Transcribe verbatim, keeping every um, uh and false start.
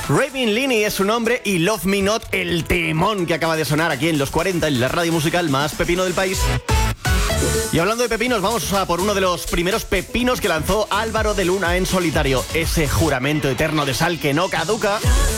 Raven Linney es su nombre y Love Me Not, el temón que acaba de sonar aquí en los cuarenta, en la radio musical más pepino del país. Y hablando de pepinos, vamos a por uno de los primeros pepinos que lanzó Álvaro de Luna en solitario. Ese juramento eterno de sal que no caduca.